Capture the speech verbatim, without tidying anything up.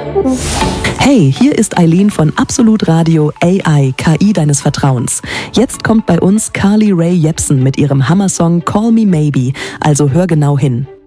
Hey, hier ist Eileen von Absolut Radio A I, K I deines Vertrauens. Jetzt kommt bei uns Carly Rae Jepsen mit ihrem Hammersong Call Me Maybe, also hör genau hin.